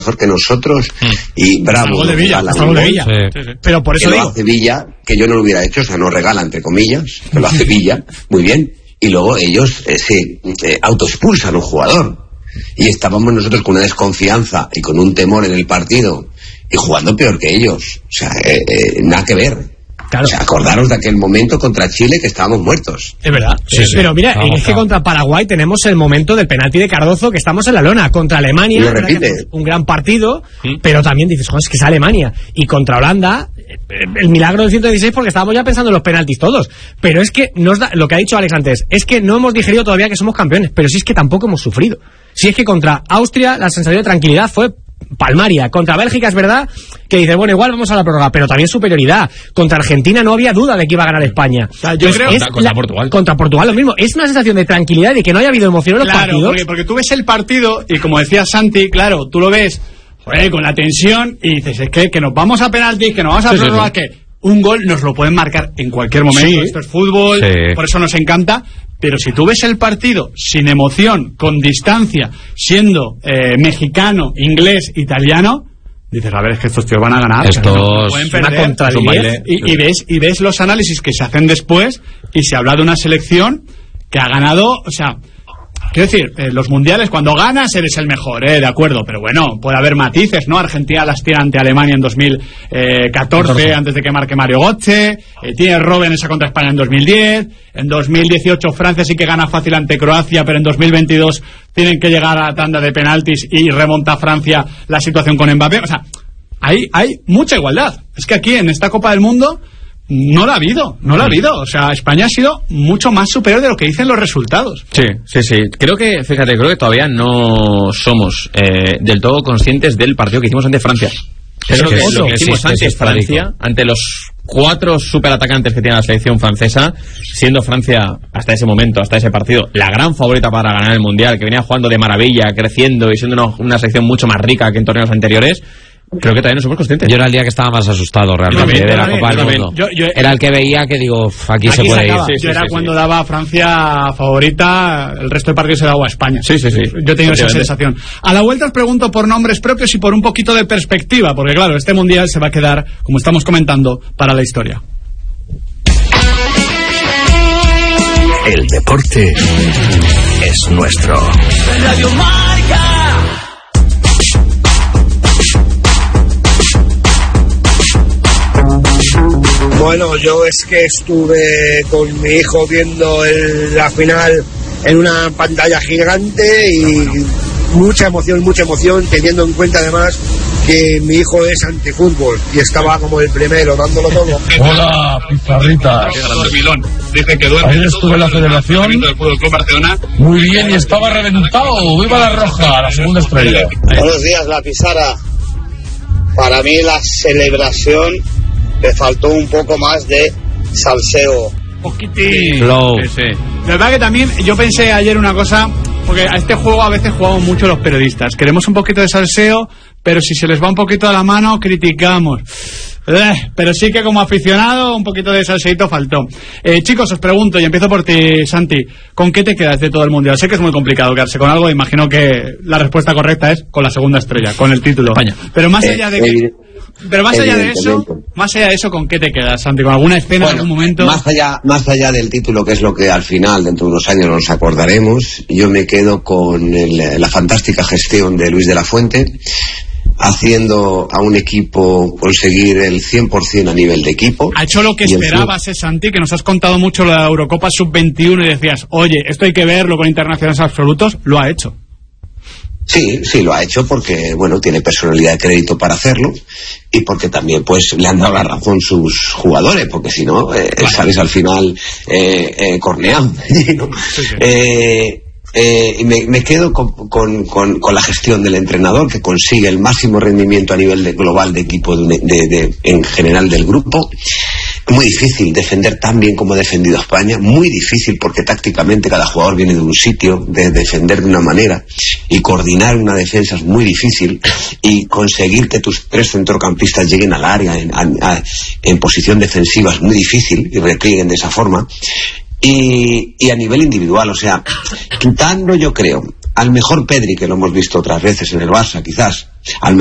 mejor que nosotros y bravo. Gol de Villa, Sí. Pero por eso que digo. lo hace Villa, que yo no lo hubiera hecho, o sea, no regala, entre comillas, que lo hace Villa, muy bien, y luego ellos se autoexpulsan a un jugador. Y estábamos nosotros con una desconfianza y con un temor en el partido y jugando peor que ellos. O sea, nada que ver. Claro. O sea, acordaros de aquel momento contra Chile que estábamos muertos. Es verdad. Sí. Pero mira, Vamos, es que contra Paraguay tenemos el momento del penalti de Cardozo, que estamos en la lona. Contra Alemania, Y lo repite. un gran partido, pero también dices, joder, es que es Alemania. Y contra Holanda, el milagro del 116, porque estábamos ya pensando en los penaltis todos. Pero es que lo que ha dicho Alex antes, es que no hemos digerido todavía que somos campeones, pero sí es que tampoco hemos sufrido. Si es que contra Austria la sensación de tranquilidad fue palmaria. Contra Bélgica es verdad que dices, bueno, igual vamos a la prórroga, pero también superioridad. Contra Argentina no había duda de que iba a ganar España. O sea, yo creo contra Portugal. Contra Portugal lo mismo. Es una sensación de tranquilidad y que no haya habido emoción en los partidos. Porque tú ves el partido y como decía Santi, claro, tú lo ves con la tensión y dices, es que nos vamos a penaltis, que nos vamos a prórroga, que un gol nos lo pueden marcar en cualquier momento. Sí. Esto es fútbol, por eso nos encanta. Pero si tú ves el partido sin emoción, con distancia, siendo mexicano, inglés, italiano, dices, a ver, es que estos tíos van a ganar. Estos no pueden perder. una contra 10. Y ves los análisis que se hacen después y se habla de una selección que ha ganado, o sea, quiero decir, los mundiales cuando ganas eres el mejor, de acuerdo, pero bueno, puede haber matices, ¿no? Argentina las tira ante Alemania en 2014, antes de que marque Mario Götze, tiene Robben esa contra España en 2010, en 2018 Francia sí que gana fácil ante Croacia, pero en 2022 tienen que llegar a la tanda de penaltis y remonta Francia la situación con Mbappé, o sea, hay mucha igualdad, es que aquí en esta Copa del Mundo no la ha habido, o sea, España ha sido mucho más superior de lo que dicen los resultados. Sí. Creo que todavía no somos del todo conscientes del partido que hicimos ante Francia. Lo que hicimos ante Francia, ante los 4 superatacantes que tiene la selección francesa, siendo Francia hasta ese momento, hasta ese partido, la gran favorita para ganar el Mundial, que venía jugando de maravilla, creciendo y siendo una selección mucho más rica que en torneos anteriores. Creo que todavía no somos conscientes. Yo era el día que estaba más asustado realmente de la Copa del Mundo. Era el que veía que digo, aquí se puede ir. Yo era cuando daba a Francia favorita, el resto del partido se daba a España. Sí. Yo he tenido esa sensación. A la vuelta os pregunto por nombres propios y por un poquito de perspectiva, porque claro, este Mundial se va a quedar, como estamos comentando, para la historia. El deporte es nuestro. Radio Marca. Bueno, yo es que estuve con mi hijo viendo la final en una pantalla gigante y mucha emoción, teniendo en cuenta además que mi hijo es antifútbol y estaba como el primero, dándolo todo. Hola, pizarritas. Ayer estuve en la Federación, muy bien, y estaba reventado. ¡Viva la Roja, la segunda estrella! Buenos días, la Pizarra. Para mí la celebración le faltó un poco más de salseo. Poquitín. Flow. Sí. La verdad que también yo pensé ayer una cosa, porque a este juego a veces jugamos mucho los periodistas. Queremos un poquito de salseo, pero si se les va un poquito a la mano, criticamos. Pero sí que como aficionado, un poquito de salseito faltó. Chicos, os pregunto, y empiezo por ti, Santi, ¿con qué te quedas de todo el Mundial? Sé que es muy complicado quedarse con algo, imagino que la respuesta correcta es con la segunda estrella, con el título. España. Pero más allá de que... Pero más allá de eso, ¿con qué te quedas, Santi? ¿Con alguna escena, en algún momento? Más allá del título, que es lo que al final, dentro de unos años, nos acordaremos, yo me quedo con la fantástica gestión de Luis de la Fuente, haciendo a un equipo conseguir el 100% a nivel de equipo. Ha hecho lo que esperabas, Santi, que nos has contado mucho la Eurocopa Sub-21 y decías, oye, esto hay que verlo con internacionales absolutos, lo ha hecho. Sí, lo ha hecho porque, bueno, tiene personalidad de crédito para hacerlo y porque también, pues, le han dado la razón sus jugadores, porque si no, sales al final corneado, ¿no? Y me quedo con la gestión del entrenador, que consigue el máximo rendimiento a nivel global de equipo en general del grupo. Muy difícil defender tan bien como ha defendido España, muy difícil porque tácticamente cada jugador viene de un sitio, de defender de una manera, y coordinar una defensa es muy difícil, y conseguir que tus 3 centrocampistas lleguen al área en posición defensiva es muy difícil y replieguen de esa forma. Y a nivel individual, o sea, quitando, yo creo, al mejor Pedri que lo hemos visto otras veces en el Barça, quizás, al